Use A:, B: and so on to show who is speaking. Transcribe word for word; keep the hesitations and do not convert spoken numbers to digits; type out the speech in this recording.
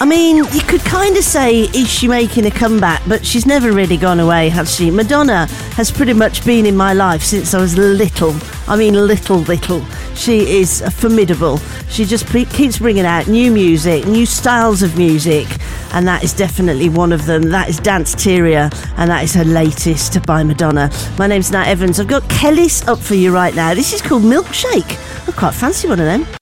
A: I mean, you could kind of say, is she making a comeback? But she's never really gone away, has she? Madonna has pretty much been in my life since I was little. I mean, little, little. She is formidable. She just pre- keeps bringing out new music, new styles of music, and that is definitely one of them. That is Danceteria, and that is her latest by Madonna. My name's Nat Evans. I've got Kellys up for you right now. This is called Milkshake. I quite fancy one of them.